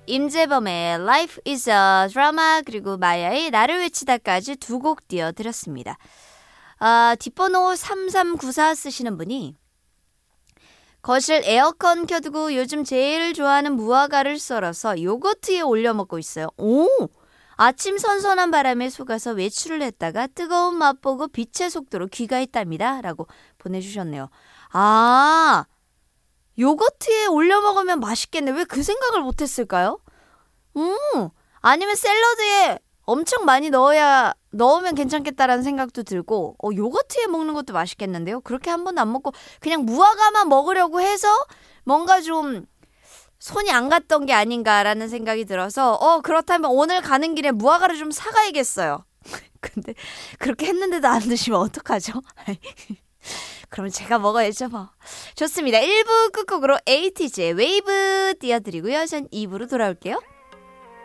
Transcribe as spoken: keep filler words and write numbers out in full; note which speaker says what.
Speaker 1: 임재범의 Life is a Drama 그리고 마야의 나를 외치다까지 두 곡 띄워드렸습니다. 아, 뒷번호 삼삼구사 쓰시는 분이 거실 에어컨 켜두고 요즘 제일 좋아하는 무화과를 썰어서 요거트에 올려 먹고 있어요. 오! 아침 선선한 바람에 속아서 외출을 했다가 뜨거운 맛 보고 빛의 속도로 귀가했답니다. 라고 보내주셨네요. 아, 요거트에 올려 먹으면 맛있겠네. 왜 그 생각을 못했을까요? 음, 아니면 샐러드에 엄청 많이 넣어야 넣으면 괜찮겠다라는 생각도 들고 어, 요거트에 먹는 것도 맛있겠는데요. 그렇게 한 번도 안 먹고 그냥 무화과만 먹으려고 해서 뭔가 좀 손이 안 갔던 게 아닌가라는 생각이 들어서 어 그렇다면 오늘 가는 길에 무화과를 좀 사가야겠어요. 근데 그렇게 했는데도 안 드시면 어떡하죠? 그러면 제가 먹어야죠 뭐. 좋습니다. 일 부 끝곡으로 에이티즈의 웨이브 띄워드리고요. 전 이 부로 돌아올게요.